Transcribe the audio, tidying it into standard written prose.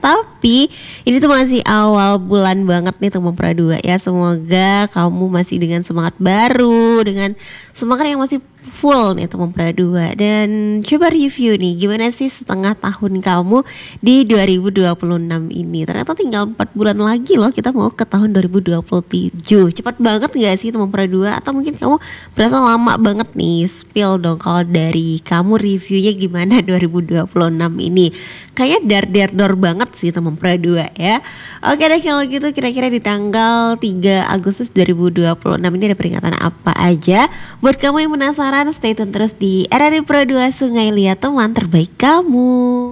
Tapi ini tuh masih awal bulan banget nih teman Pradua ya. Semoga kamu masih dengan semangat baru, dengan semangat yang masih full nih teman Pradua. Dan coba review nih gimana sih setengah tahun kamu di 2026 ini. Ternyata tinggal 4 bulan lagi loh kita mau ke tahun 2027. Cepat banget gak sih teman Pradua? Atau mungkin kamu berasa lama banget nih? Spill dong kalau dari kamu reviewnya gimana 2026 ini. Kayaknya dar banget sih teman Pradua ya. Oke deh kalau gitu, kira-kira di tanggal 3 Agustus 2026 ini ada peringatan apa aja? Buat kamu yang penasaran, stay tune terus di RRI Pro 2 Sungai Liat, teman terbaik kamu.